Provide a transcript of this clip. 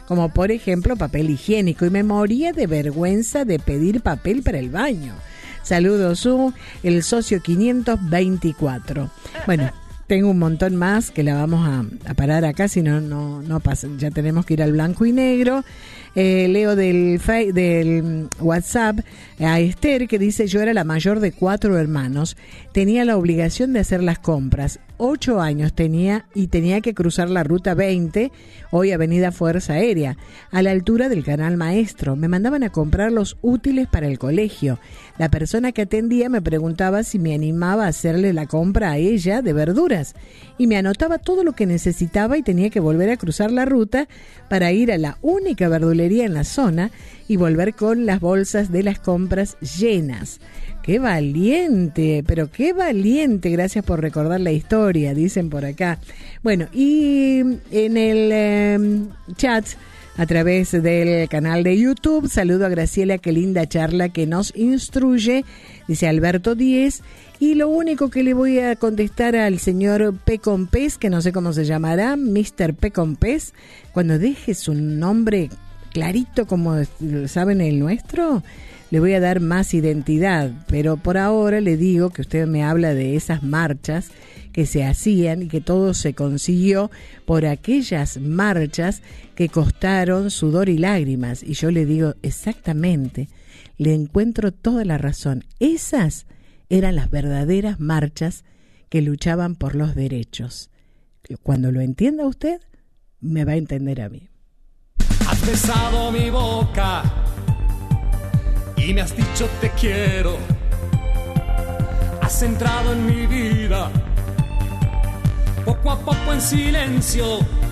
como por ejemplo papel higiénico, y me moría de vergüenza de pedir papel para el baño. Saludos, el socio 524. Bueno, tengo un montón más que la vamos a parar acá, si no pasa, ya tenemos que ir al blanco y negro. Leo del WhatsApp a Esther, que dice: yo era la mayor de 4 hermanos, tenía la obligación de hacer las compras, 8 años tenía y tenía que cruzar la ruta 20, hoy Avenida Fuerza Aérea, a la altura del Canal Maestro. Me mandaban a comprar los útiles para el colegio. La persona que atendía me preguntaba si me animaba a hacerle la compra a ella de verduras, y me anotaba todo lo que necesitaba, y tenía que volver a cruzar la ruta para ir a la única verdulería en la zona y volver con las bolsas de las compras llenas. ¡Qué valiente! Pero qué valiente. Gracias por recordar la historia, dicen por acá. Bueno, y en el chat, a través del canal de YouTube, saludo a Graciela, qué linda charla que nos instruye, dice Alberto 10. Y lo único que le voy a contestar al señor P. con Pez, que no sé cómo se llamará, Mr. P. con Pez, cuando deje su nombre clarito como saben el nuestro, le voy a dar más identidad. Pero por ahora le digo que usted me habla de esas marchas que se hacían y que todo se consiguió por aquellas marchas que costaron sudor y lágrimas. Y yo le digo exactamente, le encuentro toda la razón. Esas eran las verdaderas marchas que luchaban por los derechos. Cuando lo entienda usted, me va a entender a mí. Has besado mi boca y me has dicho te quiero. Has entrado en mi vida, poco a poco en silencio.